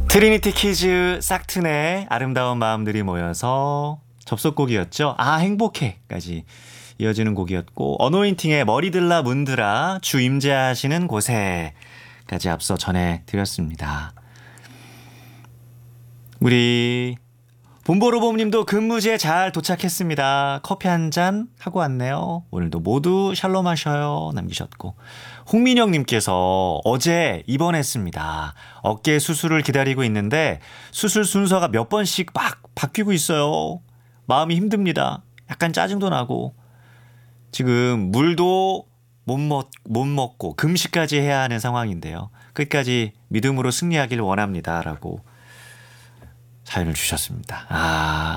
트리니티 키즈 싹튼의 아름다운 마음들이 모여서 접속곡이었죠. 아 행복해까지 이어지는 곡이었고, 어노인팅의 머리들라 문드라 주 임재하시는 곳에까지 앞서 전해드렸습니다. 우리 본보로봄님도 근무지에 잘 도착했습니다. 커피 한 잔 하고 왔네요. 오늘도 모두 샬롬 하셔요 남기셨고, 홍민영님께서 어제 입원했습니다. 어깨 수술을 기다리고 있는데 수술 순서가 몇 번씩 막 바뀌고 있어요. 마음이 힘듭니다. 약간 짜증도 나고 지금 물도 못 먹고 금식까지 해야 하는 상황인데요. 끝까지 믿음으로 승리하길 원합니다 라고 사연을 주셨습니다.